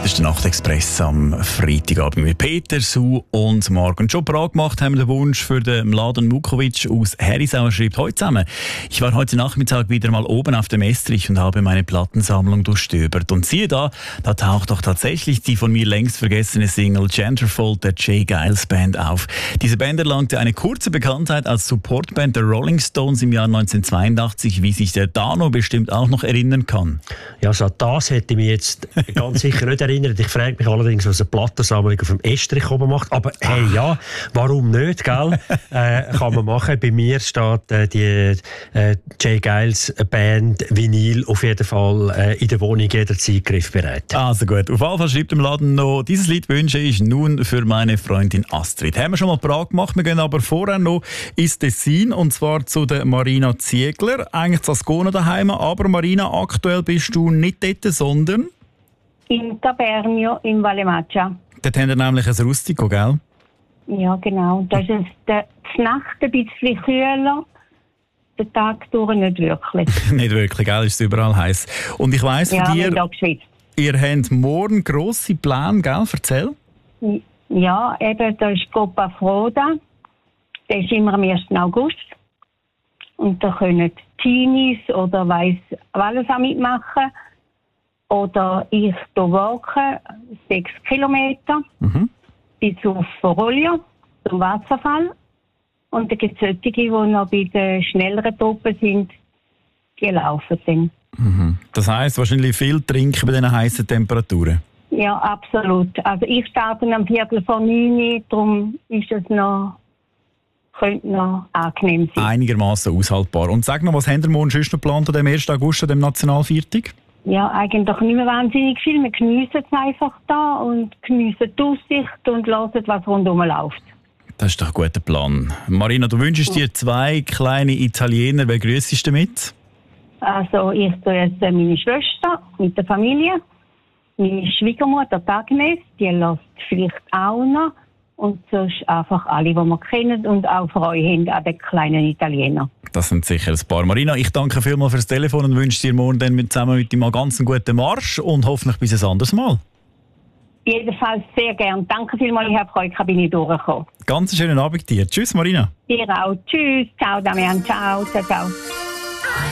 Das ist der Nachtexpress am Freitagabend mit Peter, Sue und Marc. Und schon Prag gemacht haben wir den Wunsch für den Mladen Mukovic aus Herisau. Er schreibt heute zusammen: Ich war heute Nachmittag wieder mal oben auf dem Estrich und habe meine Plattensammlung durchstöbert. Und siehe da taucht doch tatsächlich die von mir längst vergessene Single Genderfold der Jay Giles Band auf. Diese Band erlangte eine kurze Bekanntheit als Supportband der Rolling Stones im Jahr 1982, wie sich der Dano bestimmt auch noch erinnern kann. Ja, so das hätte ich mich jetzt ganz sicher nicht erinnert. Ich frage mich allerdings, was eine Plattensammlung auf dem Estrich oben macht. Aber hey, ja, warum nicht, gell? Kann man machen. Bei mir steht die Jay Giles Band Vinyl auf jeden Fall in der Wohnung jederzeit griffbereit. Also gut, auf jeden Fall schreibt im Laden noch: Dieses Lied wünsche ich nun für meine Freundin Astrid. Haben wir schon mal Prag gemacht, wir gehen aber vorher noch ins Tessin, und zwar zu der Marina Ziegler. Eigentlich zu Ascona daheim, aber Marina, aktuell bist du nicht dort, sondern in Tabernio in Vallemaggia. dort haben wir nämlich ein Rustico, gell? Ja, genau. Das ist die Nacht ein bisschen kühler, der Tag durch nicht wirklich. Nicht wirklich, gell? Ist es überall heiß. Und ich weiss von dir, ihr habt morgen grosse Pläne, gell? Erzähl. Ja, eben, da ist Copa Froda. Der ist immer am 1. August. Und da können Teenies oder weiss alles auch mitmachen. Oder ich hier walken, 6 Kilometer bis auf Foroglio, zum Wasserfall. Und dann gibt es solche, die noch bei den schnelleren Truppen sind, die laufen dann. Das heisst, wahrscheinlich viel trinken bei diesen heißen Temperaturen. Ja, absolut. Also ich starte am 8:45, darum ist es könnte noch angenehm sein. Einigermaßen aushaltbar. Und sag noch, was habt ihr morgen sonst noch geplant an dem 1. August, an dem Nationalviertag? Ja, eigentlich nicht mehr wahnsinnig viel. Wir geniessen es einfach da und geniessen die Aussicht und hören, was rundherum läuft. Das ist doch ein guter Plan. Marina, du wünschst dir 2 kleine Italiener. Wer grüssest du mit? Also ich grüße meine Schwester mit der Familie, meine Schwiegermutter Agnes, die lässt vielleicht auch noch, und sonst einfach alle, die wir kennen und auch Freude haben an den kleinen Italiener. Das sind sicher ein paar. Marina, ich danke vielmals fürs Telefon und wünsche dir morgen dann zusammen mit dir mal ganz einen guten Marsch und hoffentlich bis ein anderes Mal. Jedenfalls sehr gern. Danke vielmals, ich habe Freude, bin ich durchgekommen. Ganz schönen Abend dir. Tschüss, Marina. Dir auch. Tschüss. Ciao, Damian. Ciao, ciao, ciao.